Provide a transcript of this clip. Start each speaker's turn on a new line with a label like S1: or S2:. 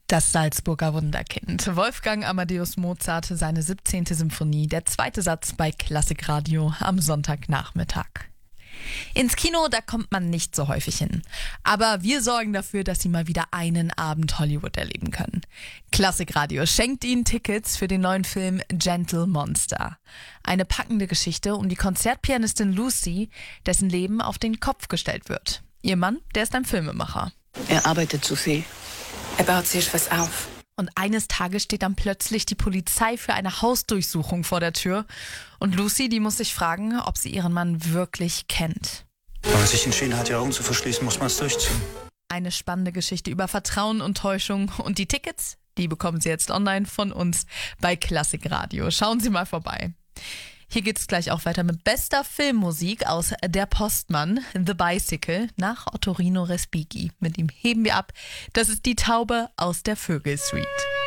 S1: Das Salzburger Wunderkind. Wolfgang Amadeus Mozart, seine 17. Symphonie, der zweite Satz bei Klassikradio am Sonntagnachmittag. Ins Kino, da kommt man nicht so häufig hin. Aber wir sorgen dafür, dass Sie mal wieder einen Abend Hollywood erleben können. Klassikradio schenkt Ihnen Tickets für den neuen Film Gentle Monster. Eine packende Geschichte um die Konzertpianistin Lucy, dessen Leben auf den Kopf gestellt wird. Ihr Mann, der ist ein Filmemacher.
S2: Er arbeitet zu viel.
S3: Er baut sich was auf.
S1: Und eines Tages steht dann plötzlich die Polizei für eine Hausdurchsuchung vor der Tür. Und Lucy, die muss sich fragen, ob sie ihren Mann wirklich kennt.
S4: Wenn man sich entschieden hat, die Augen zu verschließen, muss man es durchziehen.
S1: Eine spannende Geschichte über Vertrauen und Täuschung. Und die Tickets, die bekommen Sie jetzt online von uns bei Klassikradio. Schauen Sie mal vorbei. Hier geht's gleich auch weiter mit bester Filmmusik aus Der Postmann, The Bicycle, nach Ottorino Respighi. Mit ihm heben wir ab. Das ist die Taube aus der Vögelsuite.